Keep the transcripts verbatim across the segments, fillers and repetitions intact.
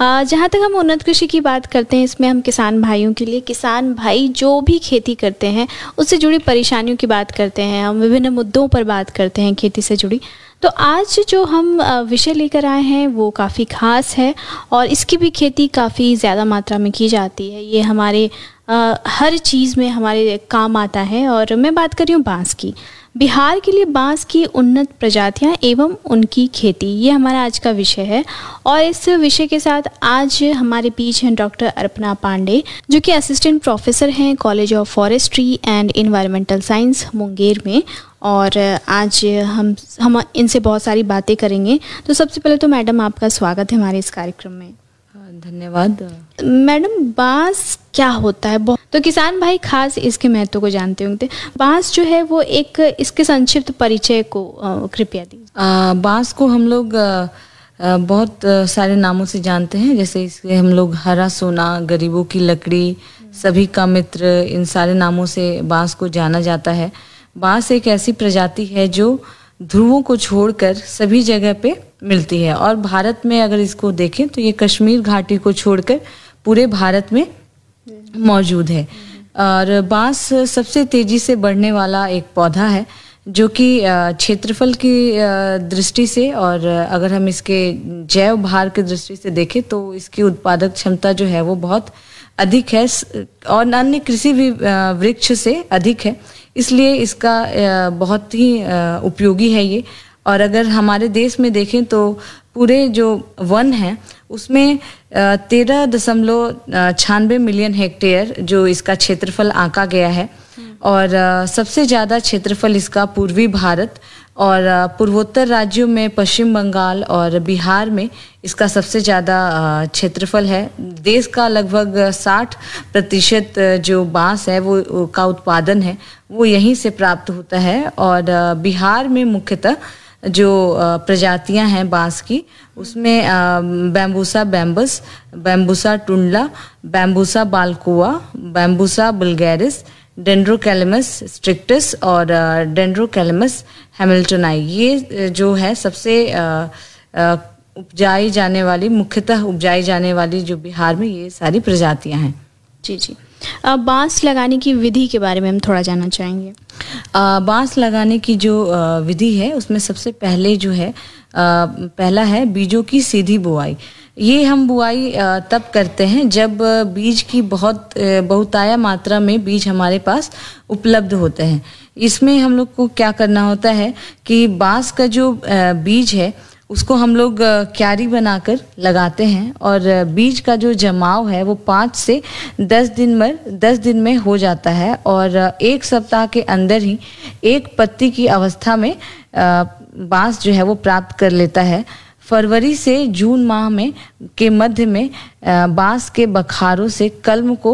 जहाँ तक हम उन्नत कृषि की बात करते हैं, इसमें हम किसान भाइयों के लिए, किसान भाई जो भी खेती करते हैं उससे जुड़ी परेशानियों की बात करते हैं, हम विभिन्न मुद्दों पर बात करते हैं खेती से जुड़ी। तो आज जो हम विषय लेकर आए हैं वो काफ़ी ख़ास है और इसकी भी खेती काफ़ी ज़्यादा मात्रा में की जाती है। ये हमारे आ, हर चीज़ में हमारे काम आता है और मैं बात कर रही हूँ बांस की। बिहार के लिए बांस की उन्नत प्रजातियां एवं उनकी खेती, ये हमारा आज का विषय है। और इस विषय के साथ आज हमारे बीच हैं डॉक्टर अर्पणा पांडे, जो कि असिस्टेंट प्रोफेसर हैं college of forestry and environmental science Munger में। और आज हम हम इनसे बहुत सारी बातें करेंगे। तो सबसे पहले तो मैडम आपका स्वागत है हमारे इस कार्यक्रम में। धन्यवाद। मैडम, बांस क्या होता है? तो किसान भाई खास इसके महत्व को जानते होंगे। बांस जो है वो एक, इसके संक्षिप्त परिचय को कृपया दीजिए। बांस को हम लोग आ, आ, बहुत आ, सारे नामों से जानते हैं, जैसे इसके हम लोग हरा सोना, गरीबों की लकड़ी, सभी का मित्र, इन सारे नामों से बांस को जाना जाता है। बांस एक ऐसी प्रजाति है जो ध्रुवों को छोड़कर सभी जगह पे मिलती है और भारत में अगर इसको देखें तो ये कश्मीर घाटी को छोड़कर पूरे भारत में मौजूद है। और बांस सबसे तेजी से बढ़ने वाला एक पौधा है जो कि क्षेत्रफल की दृष्टि से और अगर हम इसके जैव भार की दृष्टि से देखें तो इसकी उत्पादक क्षमता जो है वो बहुत अधिक है और अन्य कृषि भी वृक्ष से अधिक है, इसलिए इसका बहुत ही उपयोगी है ये। और अगर हमारे देश में देखें तो पूरे जो वन है उसमें तेरह दशमलव छियानवे मिलियन हेक्टेयर जो इसका क्षेत्रफल आंका गया है और सबसे ज़्यादा क्षेत्रफल इसका पूर्वी भारत और पूर्वोत्तर राज्यों में पश्चिम बंगाल और बिहार में इसका सबसे ज़्यादा क्षेत्रफल है। देश का लगभग साठ प्रतिशत जो बांस है वो का उत्पादन है वो यहीं से प्राप्त होता है। और बिहार में मुख्यतः जो प्रजातियां हैं बांस की उसमें बैम्बूसा बैम्बस, बैम्बूसा टुंडला, बैम्बूसा बालकोआ, बैम्बूसा बुल्गैरिस, डेंड्रोकैलेमस स्ट्रिक्टस और डेंड्रोकैलेमस हैमिल्टनाई, ये जो है सबसे उपजाई जाने वाली, मुख्यतः उपजाई जाने वाली जो बिहार में ये सारी प्रजातियां हैं। जी जी। बांस लगाने की विधि के बारे में हम थोड़ा जानना चाहेंगे। बांस लगाने की जो विधि है उसमें सबसे पहले जो है आ, पहला है बीजों की सीधी बुआई। ये हम बुआई तब करते हैं जब बीज की बहुत बहुताया मात्रा में बीज हमारे पास उपलब्ध होते हैं। इसमें हम लोग को क्या करना होता है कि बांस का जो बीज है उसको हम लोग क्यारी बनाकर लगाते हैं और बीज का जो जमाव है वो पाँच से दस दिन में दस दिन में हो जाता है और एक सप्ताह के अंदर ही एक पत्ती की अवस्था में बांस जो है वो प्राप्त कर लेता है। फरवरी से जून माह में के मध्य में बांस के बखारों से कलम को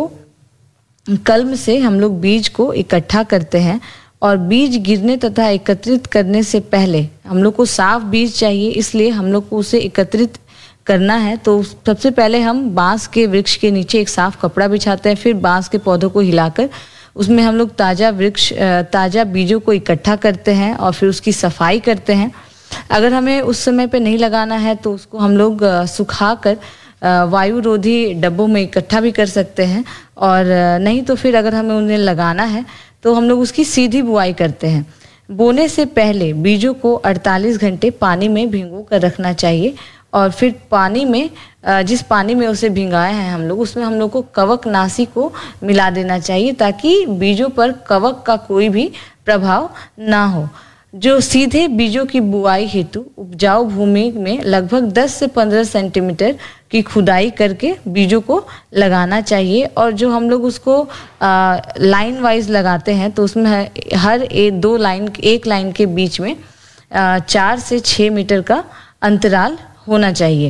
कलम से हम लोग बीज को इकट्ठा करते हैं और बीज गिरने तथा एकत्रित करने से पहले हम लोग को साफ बीज चाहिए, इसलिए हम लोग को उसे एकत्रित करना है। तो सबसे पहले हम बांस के वृक्ष के नीचे एक साफ कपड़ा बिछाते हैं, फिर बांस के पौधों को हिलाकर उसमें हम लोग ताज़ा वृक्ष ताज़ा बीजों को इकट्ठा करते हैं और फिर उसकी सफाई करते हैं। अगर हमें उस समय पे नहीं लगाना है तो उसको हम लोग सुखा कर वायु रोधी डब्बों में इकट्ठा भी कर सकते हैं और नहीं तो फिर अगर हमें उन्हें लगाना है तो हम लोग उसकी सीधी बुआई करते हैं। बोने से पहले बीजों को अड़तालीस घंटे पानी में भिगो कर रखना चाहिए और फिर पानी में जिस पानी में उसे भिंगाए हैं हम लोग उसमें हम लोग को कवकनाशी को मिला देना चाहिए ताकि बीजों पर कवक का कोई भी प्रभाव ना हो। जो सीधे बीजों की बुआई हेतु उपजाऊ भूमि में लगभग दस से पंद्रह सेंटीमीटर की खुदाई करके बीजों को लगाना चाहिए और जो हम लोग उसको आ, लाइन वाइज लगाते हैं तो उसमें हर एक दो लाइन एक लाइन के बीच में आ, चार से छः मीटर का अंतराल होना चाहिए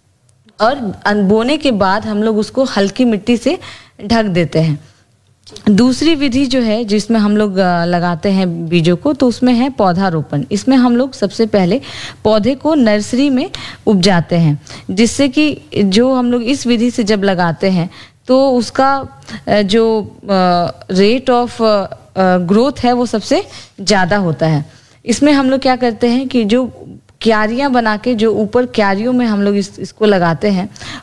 और बोने के बाद हम लोग उसको हल्की मिट्टी से ढक देते हैं। दूसरी विधि जो है जिसमें हम लोग लगाते हैं बीजों को तो उसमें है पौधारोपण। इसमें हम लोग सबसे पहले पौधे को नर्सरी में उपजाते हैं, जिससे कि जो हम लोग इस विधि से जब लगाते हैं तो उसका जो रेट ऑफ ग्रोथ है वो सबसे ज़्यादा होता है। इसमें हम लोग क्या करते हैं कि जो क्यारियां बना के जो ऊपर क्यारियों में हम लोग इस, इसको लगाते हैं